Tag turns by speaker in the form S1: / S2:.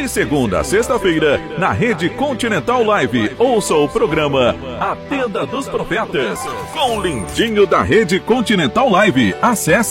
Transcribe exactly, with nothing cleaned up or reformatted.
S1: De segunda a sexta-feira, na Rede Continental Live, ouça o programa A Tenda dos Profetas, com o Lindinho da Rede Continental Live. Acesse